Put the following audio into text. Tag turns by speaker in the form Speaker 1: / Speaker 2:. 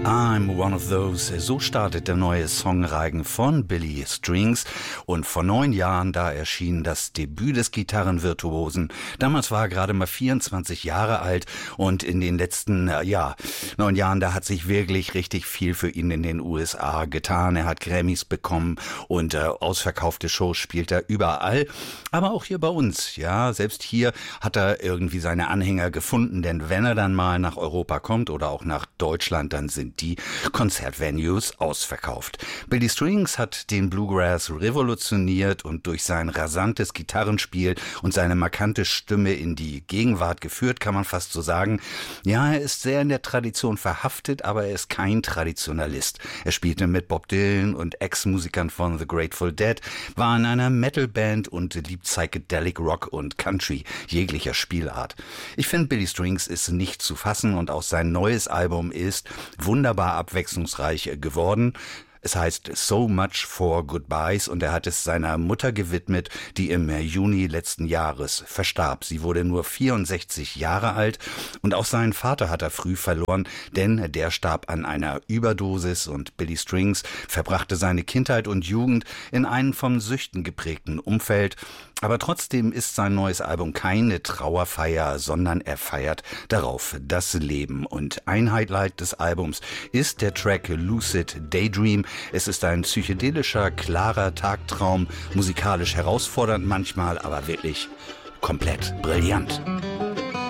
Speaker 1: I'm one of those. So startet der neue Songreigen von Billy Strings. Und vor 9 Jahren, da erschien das Debüt des Gitarrenvirtuosen. Damals war er gerade mal 24 Jahre alt und in den letzten 9 Jahren, da hat sich wirklich richtig viel für ihn in den USA getan. Er hat Grammys bekommen und ausverkaufte Shows spielt er überall. Aber auch hier bei uns, ja, selbst hier hat er irgendwie seine Anhänger gefunden, denn wenn er dann mal nach Europa kommt oder auch nach Deutschland, dann sind die Konzertvenues ausverkauft. Billy Strings hat den Bluegrass revolutioniert und durch sein rasantes Gitarrenspiel und seine markante Stimme in die Gegenwart geführt, kann man fast so sagen. Ja, er ist sehr in der Tradition verhaftet, aber er ist kein Traditionalist. Er spielte mit Bob Dylan und Ex-Musikern von The Grateful Dead, war in einer Metalband und liebt Psychedelic Rock und Country jeglicher Spielart. Ich finde, Billy Strings ist nicht zu fassen und auch sein neues Album ist wunderbar abwechslungsreich geworden. Es heißt So Much for Goodbyes und er hat es seiner Mutter gewidmet, die im Juni letzten Jahres verstarb. Sie wurde nur 64 Jahre alt und auch seinen Vater hat er früh verloren, denn der starb an einer Überdosis und Billy Strings verbrachte seine Kindheit und Jugend in einem von Süchten geprägten Umfeld. Aber trotzdem ist sein neues Album keine Trauerfeier, sondern er feiert darauf das Leben. Und ein Highlight des Albums ist der Track Lucid Daydream. Es ist ein psychedelischer, klarer Tagtraum, musikalisch herausfordernd manchmal, aber wirklich komplett brillant.